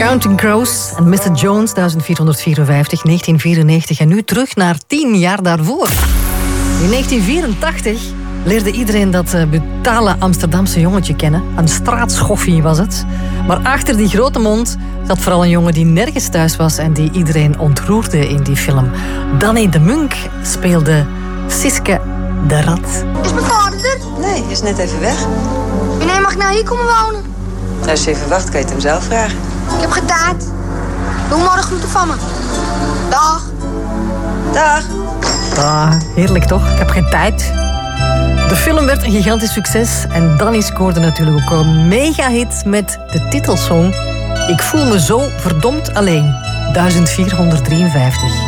Counting Crows en Mr. Jones, 1454, 1994. En nu terug naar 10 jaar daarvoor. In 1984 leerde iedereen dat brutale Amsterdamse jongetje kennen. Een straatschoffie was het. Maar achter die grote mond zat vooral een jongen die nergens thuis was en die iedereen ontroerde in die film. Danny de Munk speelde Siske de Rat. Is mijn vader er? Nee, hij is net even weg. Wanneer mag ik nou hier komen wonen? Als je even wacht, kan je het hem zelf vragen. Ik heb geen tijd. Doe maar de groeten van me. Dag. Dag. Ah, heerlijk toch? Ik heb geen tijd. De film werd een gigantisch succes en Danny scoorde natuurlijk ook een mega-hit met de titelsong Ik voel me zo verdomd alleen, 1453.